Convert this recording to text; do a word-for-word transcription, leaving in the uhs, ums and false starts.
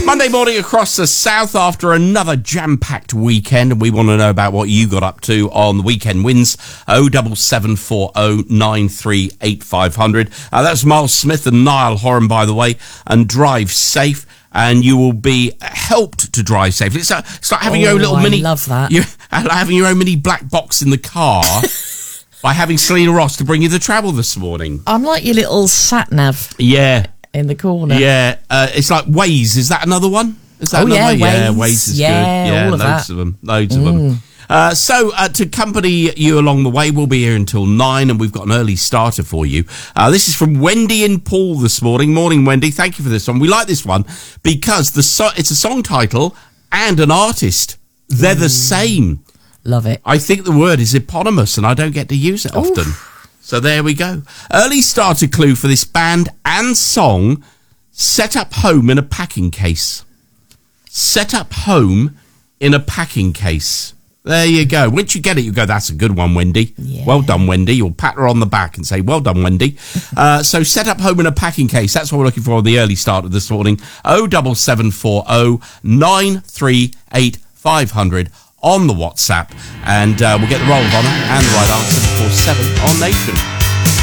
Monday morning across the south after another jam-packed weekend, and we want to know about what you got up to on the weekend wins. oh seven seven four oh nine three eight five hundred. Uh, that's Miles Smith and Niall Horan, by the way, and Drive Safe. And you will be helped to drive safely. It's like, it's like having oh, your own little I mini. love that. You, like having your own mini black box in the car by having Selena Ross to bring you the travel this morning. I'm like your little sat nav. Yeah. In the corner. Yeah, uh, it's like Waze. Is that another one? Is that oh, another yeah, one? Waze. Yeah, Waze is yeah, good. Yeah, all of loads that. of them. Loads mm. of them. Uh, so, uh, to accompany you along the way, we'll be here until nine, and we've got an early starter for you. Uh, this is from Wendy and Paul this morning. Morning, Wendy. Thank you for this one. We like this one because the so- it's a song title and an artist. They're mm. the same. Love it. I think the word is eponymous, and I don't get to use it often. Oof. So there we go. Early starter clue for this band and song: set up home in a packing case. Set up home in a packing case. There you go. Once you get it, you go, that's a good one, Wendy. Yeah. Well done, Wendy. You'll pat her on the back and say, well done, Wendy. uh, so set up home in a packing case. That's what we're looking for on the early start of this morning. oh seven seven four oh nine three eight five hundred on the WhatsApp. And uh, we'll get the roll of honour and the right answer before seven on Nation.